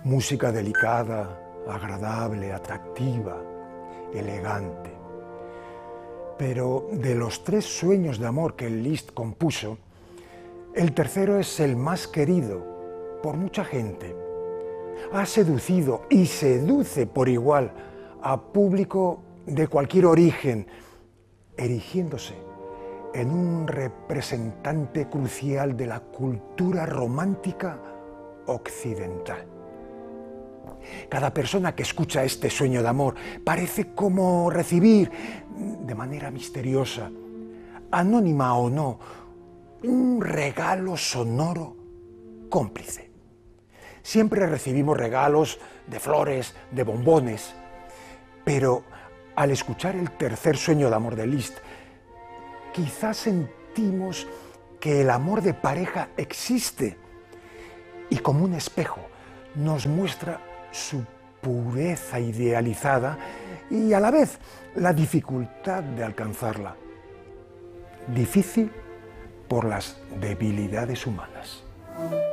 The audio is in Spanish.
música delicada, agradable, atractiva, elegante. Pero de los 3 sueños de amor que Liszt compuso, el tercero es el más querido por mucha gente. Ha seducido y seduce por igual a público de cualquier origen, erigiéndose en un representante crucial de la cultura romántica occidental. Cada persona que escucha este sueño de amor parece como recibir, de manera misteriosa, anónima o no, un regalo sonoro cómplice. Siempre recibimos regalos de flores, de bombones, pero al escuchar el tercer sueño de amor de Liszt, quizás sentimos que el amor de pareja existe y como un espejo nos muestra su pureza idealizada y a la vez la dificultad de alcanzarla. Difícil por las debilidades humanas.